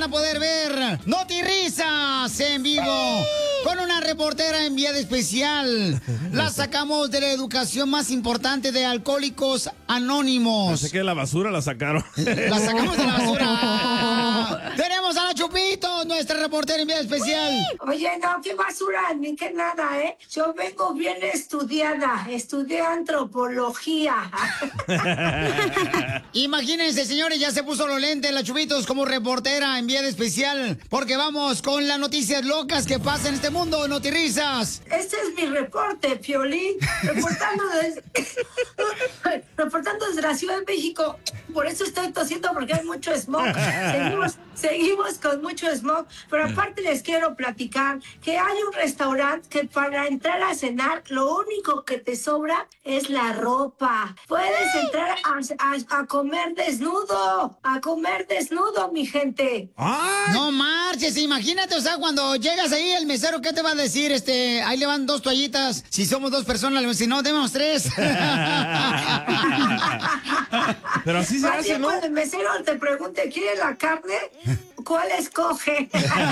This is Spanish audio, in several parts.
a poder ver Notirrisas en vivo con una reportera enviada especial. La sacamos de la educación más importante de Alcohólicos Anónimos. Pensé que de la basura la sacaron. La sacamos de la basura. Tenemos a la Chupito, nuestra reportera enviada especial. Oye, no, qué basura, ni que nada, ¿eh? Yo vengo bien estudiada, estudié antropología. Imagínense, señores, ya se puso los lentes la Chupitos como reportera enviada especial, porque vamos con las noticias locas que pasan en este mundo, Notirrisas. Este es mi reporte, Piolín, reportando desde la Ciudad de México. Por eso estoy tosiendo, porque hay mucho smog. Seguimos con mucho smog, pero aparte les quiero platicar que hay un restaurante que para entrar a cenar lo único que te sobra es la ropa. Puedes entrar a comer desnudo, mi gente. ¡Ay! No marches, imagínate, o sea, cuando llegas ahí, el mesero, ¿qué te va a decir? Ahí le van 2 toallitas, si somos 2 personas, si no, demos 3. Pero así se hace, ¿no? Cuando el mesero te pregunte, ¿quiere la carne? ¿Cuál escoge?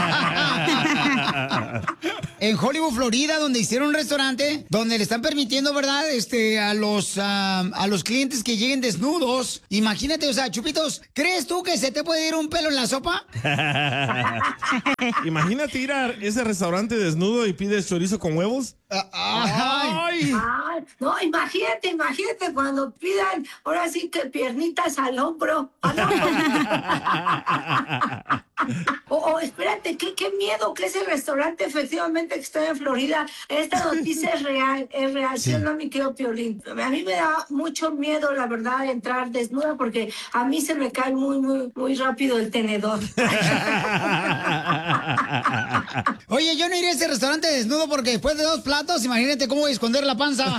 En Hollywood, Florida, donde hicieron un restaurante, donde le están permitiendo, ¿verdad? A los clientes que lleguen desnudos. Imagínate, o sea, Chupitos, ¿crees tú que se te puede ir un pelo en la sopa? Imagínate ir a ese restaurante desnudo y pides chorizo con huevos. ¡Ay! No, imagínate cuando pidan, ahora sí que piernitas al hombro. Espérate, qué miedo que ese restaurante efectivamente que está en Florida. Esta noticia es real, sí. No, mi querido Piolín. A mí me da mucho miedo, la verdad, entrar desnuda porque a mí se me cae muy rápido el tenedor. Oye, yo no iré a ese restaurante desnudo porque después de 2 platos, imagínate cómo voy a esconder la panza.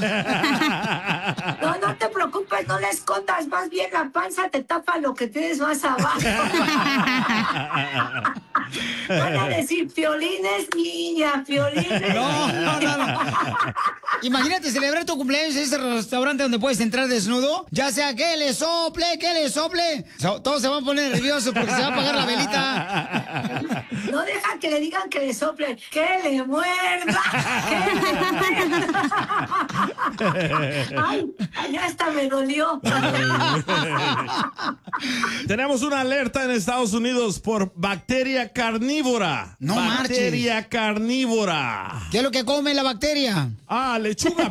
No te preocupes, no la escondas, más bien la panza te tapa lo que tienes más abajo. Van a decir, Piolín es niña, Piolín es No. Imagínate celebrar tu cumpleaños en ese restaurante donde puedes entrar desnudo, ya sea que le sople. Todos se van a poner nerviosos porque se va a apagar la velita. No deja que le digan que le soplen, que le muerda, Ay, ya hasta me dolió. Tenemos una alerta en Estados Unidos por bacteria carnívora. No bacteria marches. Carnívora. ¿Qué es lo que come la bacteria? Lechuga.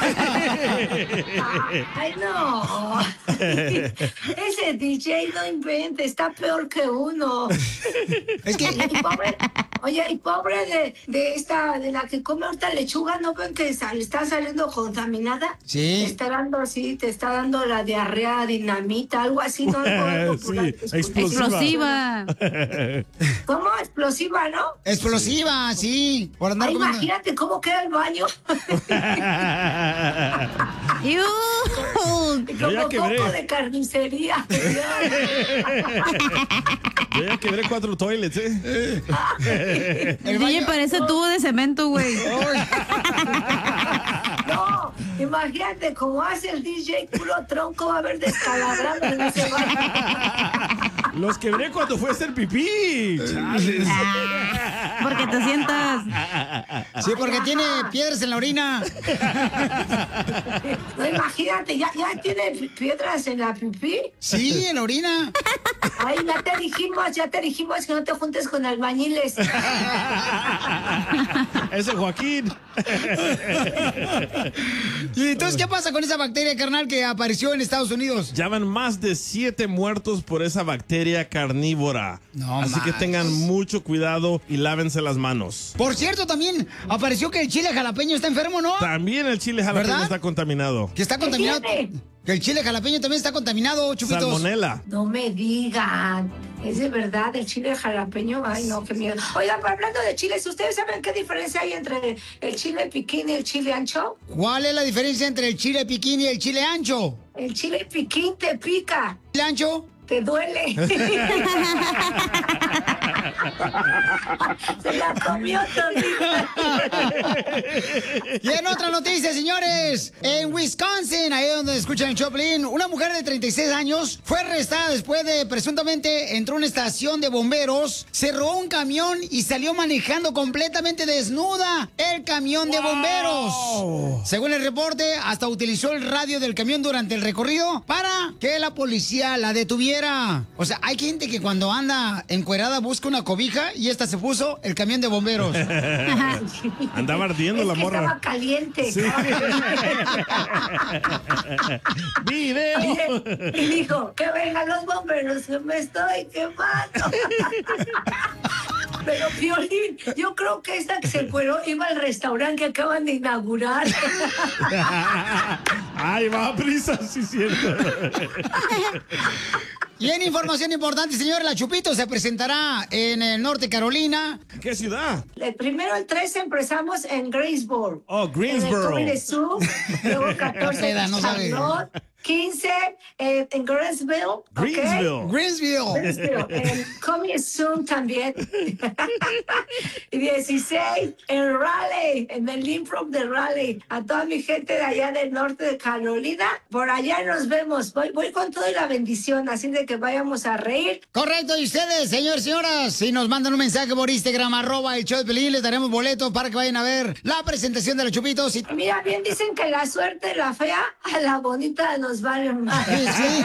Ay, no. Ese DJ no invente, está peor que uno. Es que... Y pobre de la que come ahorita lechuga, ¿no ven que le está saliendo contaminada? Sí. Te está dando la diarrea dinamita, algo así, ¿no? Sí, explosiva. ¿Cómo? Explosiva, ¿no? Explosiva, sí. Por andar comiendo. Imagínate cómo queda el baño. Yo ya quebré. Poco de carnicería. Yo ya quebré 4 toilets, El DJ parece tubo de cemento, güey. No, imagínate cómo hace el DJ, puro tronco va a haber descalabrado en ese baño. Los quebré cuando fue a hacer pipí. Chales. Porque te sientas. Sí, porque tiene piedras en la orina. No, imagínate, ya tiene piedras en la pipí. Sí, en la orina. Ay, ya te dijimos que no te juntes con albañiles. Ese Joaquín. ¿Y entonces qué pasa con esa bacteria, carnal, que apareció en Estados Unidos? Ya van más de 7 muertos por esa bacteria carnívora. No Así que tengan mucho cuidado y lávense las manos. Por cierto, también apareció que el chile jalapeño está enfermo, ¿no? También el chile jalapeño ¿verdad? está contaminado. Que está contaminado. Que el chile jalapeño también está contaminado, Chupitos. Salmonela. No me digan. ¿Es de verdad el chile jalapeño? Ay, no, qué miedo. Oigan, pero hablando de chiles, ¿ustedes saben qué diferencia hay entre el chile piquín y el chile ancho? ¿Cuál es la diferencia entre el chile piquín y el chile ancho? El chile piquín te pica. ¿El ancho? Te duele. Se la comió todita. Y en otra noticia, señores, en Wisconsin, ahí donde escuchan el Choplin, una mujer de 36 años fue arrestada después de presuntamente entró a una estación de bomberos, se robó un camión y salió manejando completamente desnuda el camión de bomberos. Según el reporte, hasta utilizó el radio del camión durante el recorrido para que la policía la detuviera. O sea, hay gente que cuando anda encuerada busca una cobija y esta se puso el camión de bomberos. Andaba ardiendo la morra. Estaba caliente. Sí. ¡Video! Y dijo, que vengan los bomberos, que me estoy quemando. Pero, Piolín, yo creo que esta que se encueró iba al restaurante que acaban de inaugurar. ¡Ay, va a prisa! Sí, cierto. Y en información importante, señor, la Chupito se presentará en el Norte Carolina. ¿Qué ciudad? Primero el 13 empezamos en Greensboro. Oh, Greensboro. En el Sur, luego 14 en Charlotte, 15 en Greensville. Greensville. En Coming Soon también. Y 16 en Raleigh, en el Lynfrom de Raleigh. A toda mi gente de allá del norte de Carolina, por allá nos vemos. Voy con toda la bendición, así de que vayamos a reír. Correcto, y ustedes, señores, señoras, si nos mandan un mensaje por Instagram, @el show de Pelín, les daremos boletos para que vayan a ver la presentación de los Chupitos. Mira, bien dicen que la suerte, la fea, a la bonita nos vale más. Sí.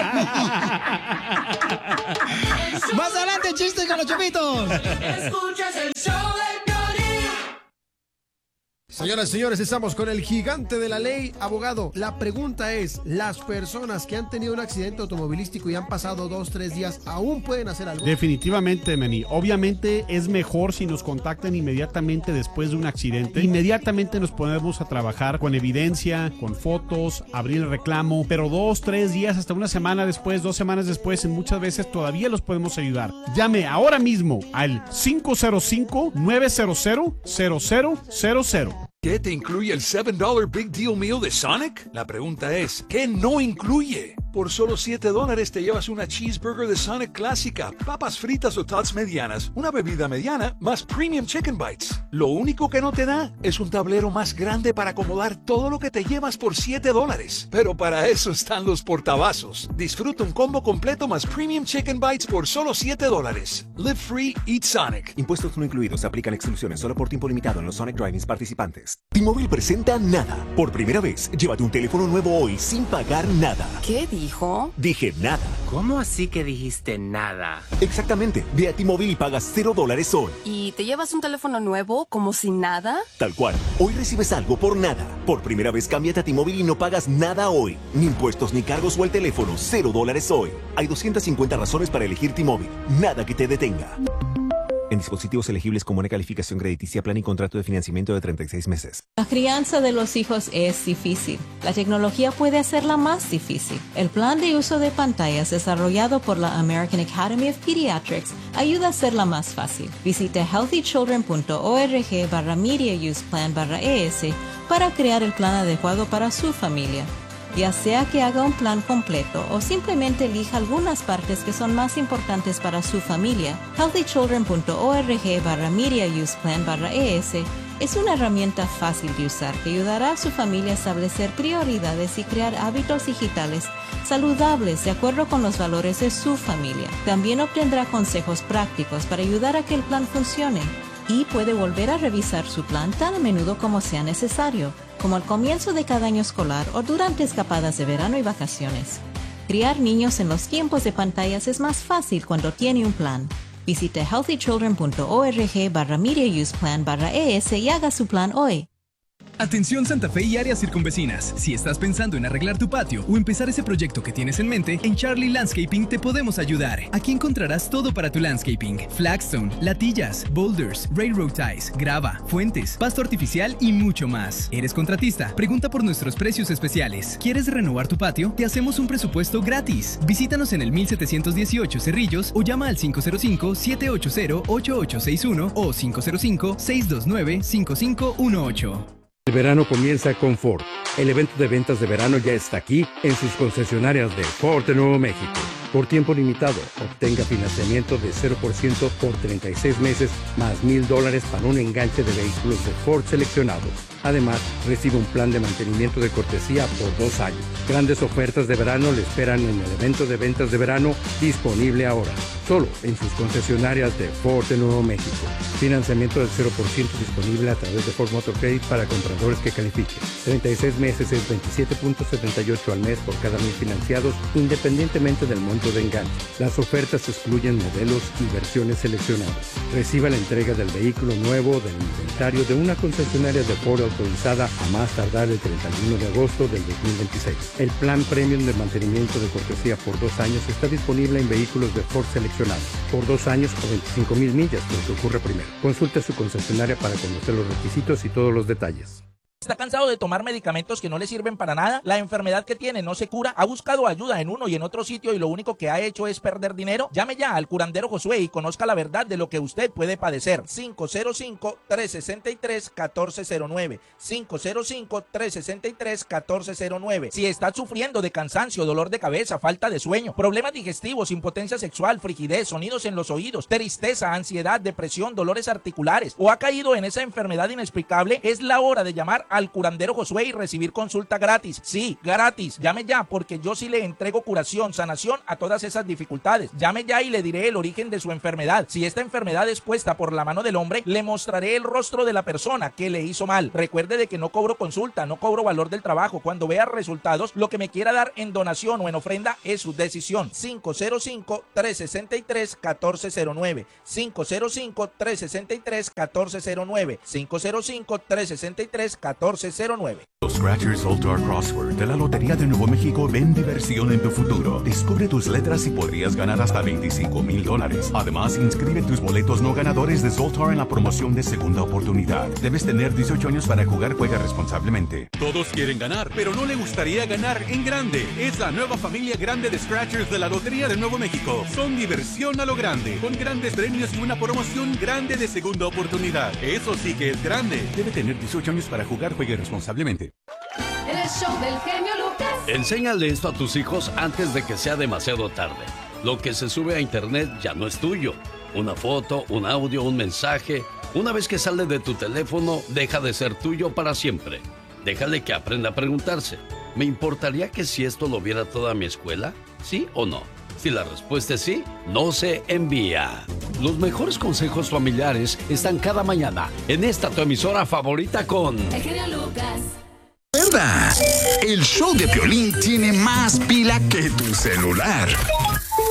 Más adelante, chiste con los Chupitos. Escuchas el show de Piolín. Señoras y señores, estamos con el gigante de la ley, abogado. La pregunta es, ¿las personas que han tenido un accidente automovilístico y han pasado 2-3 días aún pueden hacer algo? Definitivamente, Manny. Obviamente es mejor si nos contactan inmediatamente después de un accidente. Inmediatamente nos ponemos a trabajar con evidencia, con fotos, abrir el reclamo, pero 2-3 días, hasta una semana después, 2 semanas después, en muchas veces todavía los podemos ayudar. Llame ahora mismo al 505-900-0000. ¿Qué te incluye el $7 Big Deal Meal de Sonic? La pregunta es, ¿qué no incluye? Por solo $7 te llevas una cheeseburger de Sonic clásica, papas fritas o tots medianas, una bebida mediana, más premium chicken bites. Lo único que no te da es un tablero más grande para acomodar todo lo que te llevas por $7. Pero para eso están los portavasos. Disfruta un combo completo más premium chicken bites por solo $7. Live free, eat Sonic. Impuestos no incluidos. Aplican exclusiones solo por tiempo limitado en los Sonic Drive-ins participantes. T-Mobile presenta Nada. Por primera vez, llévate un teléfono nuevo hoy sin pagar nada. ¿Qué dijo? Dije nada. ¿Cómo así que dijiste nada? Exactamente. Ve a T-Mobile y pagas $0 hoy. ¿Y te llevas un teléfono nuevo como si nada? Tal cual. Hoy recibes algo por nada. Por primera vez, cámbiate a T-Mobile y no pagas nada hoy. Ni impuestos, ni cargos o el teléfono. $0 hoy. Hay 250 razones para elegir T-Mobile. Nada que te detenga. En dispositivos elegibles con buena calificación crediticia, plan y contrato de financiamiento de 36 meses. La crianza de los hijos es difícil. La tecnología puede hacerla más difícil. El plan de uso de pantallas desarrollado por la American Academy of Pediatrics ayuda a hacerla más fácil. Visite healthychildren.org/media-use-plan/ES para crear el plan adecuado para su familia. Ya sea que haga un plan completo o simplemente elija algunas partes que son más importantes para su familia, healthychildren.org/media-use-plan/ES es una herramienta fácil de usar que ayudará a su familia a establecer prioridades y crear hábitos digitales saludables de acuerdo con los valores de su familia. También obtendrá consejos prácticos para ayudar a que el plan funcione y puede volver a revisar su plan tan a menudo como sea necesario, como al comienzo de cada año escolar o durante escapadas de verano y vacaciones. Criar niños en los tiempos de pantallas es más fácil cuando tiene un plan. Visite healthychildren.org/media-use-plan/ES y haga su plan hoy. Atención Santa Fe y áreas circunvecinas. Si estás pensando en arreglar tu patio o empezar ese proyecto que tienes en mente, en Charlie Landscaping te podemos ayudar. Aquí encontrarás todo para tu landscaping: flagstone, latillas, boulders, railroad ties, grava, fuentes, pasto artificial y mucho más. ¿Eres contratista? Pregunta por nuestros precios especiales. ¿Quieres renovar tu patio? Te hacemos un presupuesto gratis. Visítanos en el 1718 Cerrillos o llama al 505-780-8861 o 505-629-5518. El verano comienza con Ford. El evento de ventas de verano ya está aquí en sus concesionarias de Ford de Nuevo México. Por tiempo limitado, obtenga financiamiento de 0% por 36 meses más $1,000 para un enganche de vehículos de Ford seleccionados. Además, recibe un plan de mantenimiento de cortesía por 2 años. Grandes ofertas de verano le esperan en el evento de ventas de verano disponible ahora, solo en sus concesionarias de Ford de Nuevo México. Financiamiento del 0% disponible a través de Ford Motor Credit para compradores que califiquen. 36 meses es 27.78 al mes por cada 1,000 financiados, independientemente del monto de enganche. Las ofertas excluyen modelos y versiones seleccionadas. Reciba la entrega del vehículo nuevo del inventario de una concesionaria de Ford autorizada a más tardar el 31 de agosto del 2026. El plan premium de mantenimiento de cortesía por 2 años está disponible en vehículos de Ford seleccionados por 2 años o 25,000 millas, lo que ocurre primero. Consulte su concesionaria para conocer los requisitos y todos los detalles. ¿Está cansado de tomar medicamentos que no le sirven para nada? ¿La enfermedad que tiene no se cura? ¿Ha buscado ayuda en uno y en otro sitio y lo único que ha hecho es perder dinero? Llame ya al curandero Josué y conozca la verdad de lo que usted puede padecer. 505-363-1409. 505-363-1409. Si está sufriendo de cansancio, dolor de cabeza, falta de sueño, problemas digestivos, impotencia sexual, frigidez, sonidos en los oídos, tristeza, ansiedad, depresión, dolores articulares o ha caído en esa enfermedad inexplicable, es la hora de llamar al curandero Josué y recibir consulta gratis. Sí, gratis. Llame ya porque yo sí le entrego curación, sanación a todas esas dificultades. Llame ya y le diré el origen de su enfermedad. Si esta enfermedad es puesta por la mano del hombre, le mostraré el rostro de la persona que le hizo mal. Recuerde de que no cobro consulta, no cobro valor del trabajo. Cuando vea resultados, lo que me quiera dar en donación o en ofrenda es su decisión. 505-363-1409. 505-363-1409. 505-363-1409. Los Scratchers All-Star Crossword de la Lotería de Nuevo México ven diversión en tu futuro. Descubre tus letras y podrías ganar hasta $25,000. Además, inscribe tus boletos no ganadores de Zoltar en la promoción de segunda oportunidad. Debes tener 18 años para jugar. Juega responsablemente. Todos quieren ganar, pero no le gustaría ganar en grande. Es la nueva familia grande de Scratchers de la Lotería de Nuevo México. Son diversión a lo grande, con grandes premios y una promoción grande de segunda oportunidad. Eso sí que es grande. Debe tener 18 años para jugar. Juegue responsablemente. El show del genio Lucas. Enséñale esto a tus hijos antes de que sea demasiado tarde. Lo que se sube a internet ya no es tuyo. Una foto, un audio, un mensaje. Una vez que sale de tu teléfono, deja de ser tuyo para siempre. Déjale que aprenda a preguntarse: ¿me importaría que si esto lo viera toda mi escuela? ¿Sí o no? Si la respuesta es sí, no se envía. Los mejores consejos familiares están cada mañana en esta tu emisora favorita con El genio Lucas. ¿Verdad? El show de Piolín tiene más pila que tu celular.